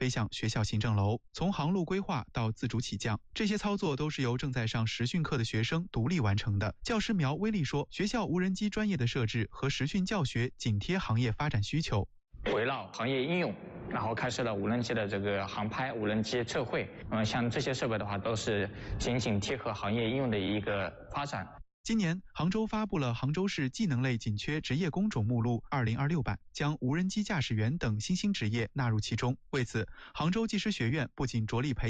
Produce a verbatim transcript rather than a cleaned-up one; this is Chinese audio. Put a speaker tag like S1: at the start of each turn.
S1: 飞向学校行政楼，从航路规划到自主起降，这些操作都是由正在上实训课的学生独立完成的。教师苗威利说，学校无人机专业的设置和实训教学紧贴行业发展需求，
S2: 围绕行业应用，然后开设了无人机的这个航拍、无人机测绘，嗯，像这些设备的话，都是紧紧贴合行业应用的一个发展。
S1: 今年，杭州发布了杭州市技能类紧缺职业工种目录二零二六版，将无人机驾驶员等新兴职业纳入其中。为此，杭州技师学院不仅着力培